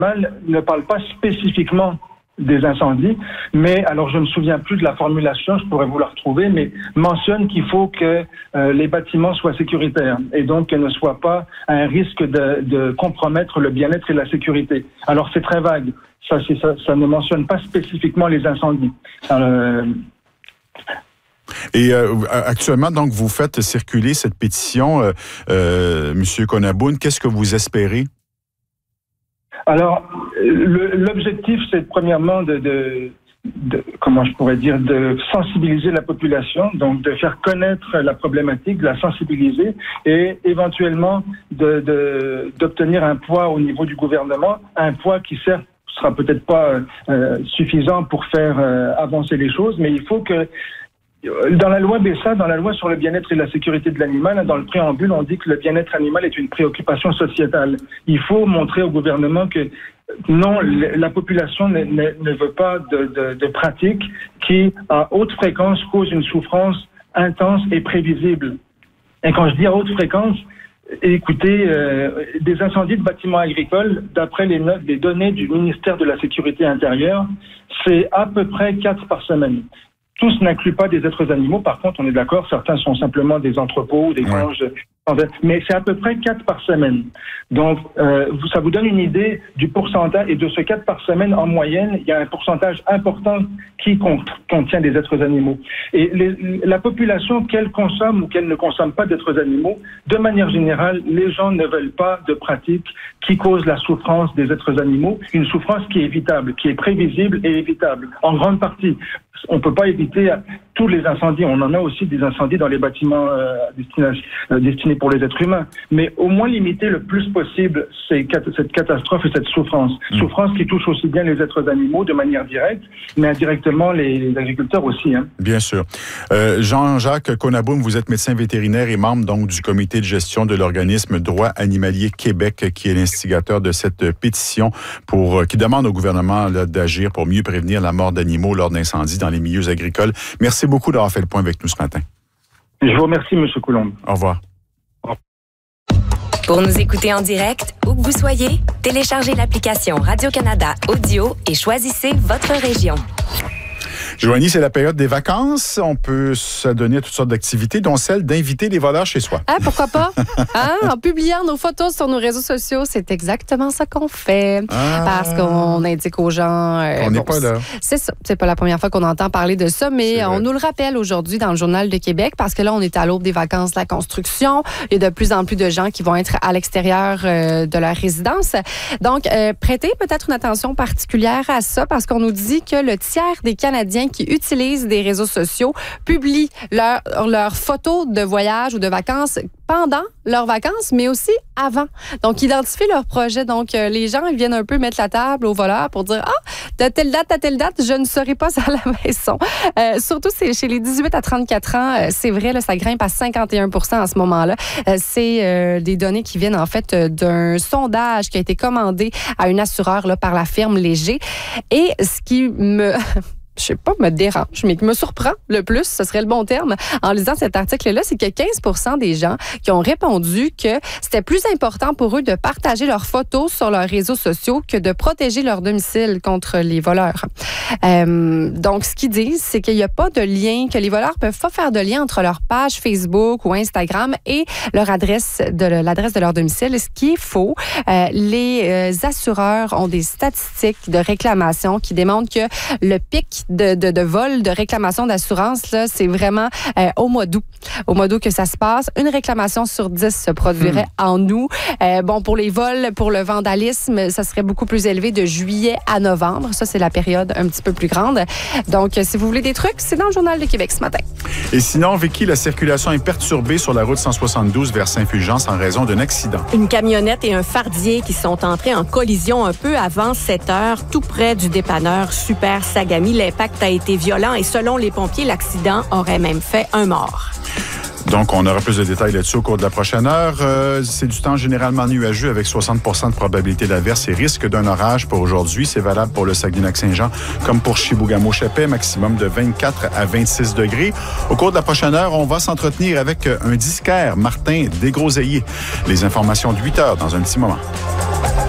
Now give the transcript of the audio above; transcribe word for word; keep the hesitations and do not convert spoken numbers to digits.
ne parle pas spécifiquement des incendies, mais alors je ne me souviens plus de la formulation, je pourrais vous la retrouver, mais mentionne qu'il faut que euh, les bâtiments soient sécuritaires et donc qu'elles ne soient pas à un risque de, de compromettre le bien-être et la sécurité. Alors c'est très vague, ça, c'est, ça, ça ne mentionne pas spécifiquement les incendies. Euh, Et euh, actuellement, donc, vous faites circuler cette pétition, euh, euh, M. Konaboun. Qu'est-ce que vous espérez? Alors, le, l'objectif, c'est premièrement de, de, de, comment je pourrais dire, de sensibiliser la population, donc de faire connaître la problématique, de la sensibiliser et éventuellement de, de, d'obtenir un poids au niveau du gouvernement, un poids qui certes sera peut-être pas euh, suffisant pour faire euh, avancer les choses, mais il faut que dans la loi B E S A, dans la loi sur le bien-être et la sécurité de l'animal, dans le préambule, on dit que le bien-être animal est une préoccupation sociétale. Il faut montrer au gouvernement que non, la population ne, ne, ne veut pas de, de, de pratiques qui, à haute fréquence, causent une souffrance intense et prévisible. Et quand je dis à haute fréquence, écoutez, euh, des incendies de bâtiments agricoles, d'après les notes, les données du ministère de la Sécurité intérieure, c'est à peu près quatre par semaine. Tous n'incluent pas des êtres animaux. Par contre, on est d'accord, certains sont simplement des entrepôts ou des granges. Ouais. Mais c'est à peu près quatre par semaine. Donc, euh, ça vous donne une idée du pourcentage. Et de ce quatre par semaine, en moyenne, il y a un pourcentage important qui contient des êtres animaux. Et les, la population, qu'elle consomme ou qu'elle ne consomme pas d'êtres animaux, de manière générale, les gens ne veulent pas de pratiques qui causent la souffrance des êtres animaux. Une souffrance qui est évitable, qui est prévisible et évitable, en grande partie. On ne peut pas éviter tous les incendies. On en a aussi des incendies dans les bâtiments euh, destinés, euh, destinés pour les êtres humains. Mais au moins limiter le plus possible ces, cette catastrophe et cette souffrance. Mmh. Souffrance qui touche aussi bien les êtres animaux de manière directe, mais indirectement les, les agriculteurs aussi. Hein. Bien sûr. Euh, Jean-Jacques Konaboun, vous êtes médecin vétérinaire et membre donc du comité de gestion de l'organisme Droit animalier Québec, qui est l'instigateur de cette pétition pour qui demande au gouvernement là, d'agir pour mieux prévenir la mort d'animaux lors d'incendies dans les milieux agricoles. Merci beaucoup d'avoir fait le point avec nous ce matin. Je vous remercie, M. Coulombe. Au revoir. Pour nous écouter en direct, où que vous soyez, téléchargez l'application Radio-Canada Audio et choisissez votre région. Joanie, c'est la période des vacances. On peut se donner à toutes sortes d'activités, dont celle d'inviter les voleurs chez soi. Ah, pourquoi pas? Hein? En publiant nos photos sur nos réseaux sociaux, c'est exactement ça qu'on fait. Ah. Parce qu'on indique aux gens... Euh, on n'est bon, pas là. C'est ça. C'est pas la première fois qu'on entend parler de ça, mais on nous le rappelle aujourd'hui dans le Journal de Québec, parce que là, on est à l'aube des vacances de la construction. Il y a de plus en plus de gens qui vont être à l'extérieur euh, de leur résidence. Donc, euh, prêtez peut-être une attention particulière à ça, parce qu'on nous dit que le tiers des Canadiens qui utilisent des réseaux sociaux publient leurs leur photos de voyage ou de vacances pendant leurs vacances, mais aussi avant. Donc, identifient leur projet. Donc, euh, les gens ils viennent un peu mettre la table aux voleurs pour dire « Ah, de telle date à telle date, je ne serai pas à la maison. Euh, » Surtout, c'est chez les dix-huit à trente-quatre ans, euh, c'est vrai, là, ça grimpe à cinquante et un pour cent à ce moment-là. Euh, c'est euh, des données qui viennent, en fait, euh, d'un sondage qui a été commandé à une assureur là, par la firme Léger. Et ce qui me... je sais pas, me dérange, mais qui me surprend le plus, ce serait le bon terme, en lisant cet article-là, c'est que quinze pour cent des gens qui ont répondu que c'était plus important pour eux de partager leurs photos sur leurs réseaux sociaux que de protéger leur domicile contre les voleurs. Euh, donc, ce qu'ils disent, c'est qu'il n'y a pas de lien, que les voleurs peuvent pas faire de lien entre leur page Facebook ou Instagram et leur adresse de l'adresse de leur domicile. Ce qui est faux. Euh, les euh, assureurs ont des statistiques de réclamation qui démontrent que le pic De, de, de vol, de réclamation d'assurance, là, c'est vraiment euh, au mois d'août. Au mois d'août que ça se passe. Une réclamation sur dix se produirait mmh. en août. Euh, bon, pour les vols, pour le vandalisme, ça serait beaucoup plus élevé de juillet à novembre. Ça, c'est la période un petit peu plus grande. Donc, si vous voulez des trucs, c'est dans le Journal de Québec ce matin. Et sinon, Vicky, la circulation est perturbée sur la route cent soixante-douze vers Saint-Fulgence en raison d'un accident. Une camionnette et un fardier qui sont entrés en collision un peu avant sept heures, tout près du dépanneur Super Sagami. L'impact a été violent et selon les pompiers, l'accident aurait même fait un mort. Donc, on aura plus de détails là-dessus au cours de la prochaine heure. Euh, c'est du temps généralement nuageux avec soixante pour cent de probabilité d'averse et risque d'un orage pour aujourd'hui. C'est valable pour le Saguenay-Lac-Saint-Jean comme pour Chibougamau-Chapais, maximum de vingt-quatre à vingt-six degrés. Au cours de la prochaine heure, on va s'entretenir avec un disquaire, Martin Desgroseilliers. Les informations de huit heures dans un petit moment.